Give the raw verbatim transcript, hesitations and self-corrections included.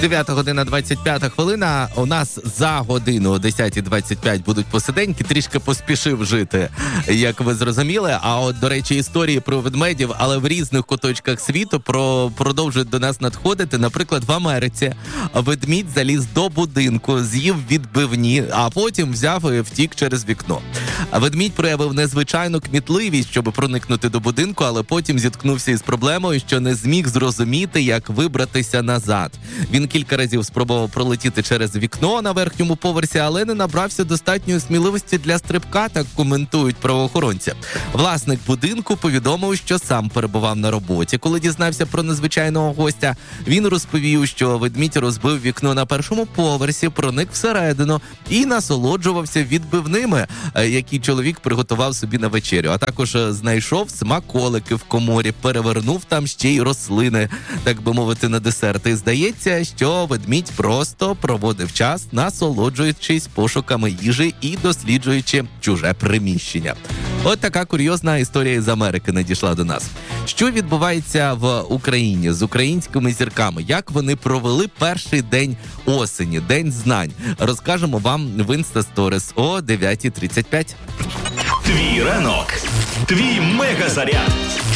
дев'ята година двадцять п'ята хвилина. У нас за годину о десята двадцять п'ять будуть посиденьки. Трішки поспішив жити, як ви зрозуміли. А от, до речі, історії про ведмедів, але в різних куточках світу про продовжують до нас надходити. Наприклад, в Америці ведмідь заліз до будинку, з'їв відбивні, а потім взяв і втік через вікно. Ведмідь проявив незвичайну кмітливість, щоб проникнути до будинку, але потім зіткнувся із проблемою, що не зміг зрозуміти, як вибратися назад. Він кілька разів спробував пролетіти через вікно на верхньому поверсі, але не набрався достатньої сміливості для стрибка, так коментують правоохоронці. Власник будинку повідомив, що сам перебував на роботі, коли дізнався про незвичайного гостя. Він розповів, що ведмідь розбив вікно на першому поверсі, проник всередину і насолоджувався відбивними, які чоловік приготував собі на вечерю. А також знайшов смаколики в коморі, перевернув там ще й рослини, так би мовити, на десерт. І здається, що ведмідь просто проводив час, насолоджуючись пошуками їжі і досліджуючи чуже приміщення. От така курйозна історія з Америки надійшла до нас. Що відбувається в Україні з українськими зірками? Як вони провели перший день осені, День знань? Розкажемо вам в Інстасторіс о дев'ята тридцять п'ять. Твій ранок. Твій мегазаряд.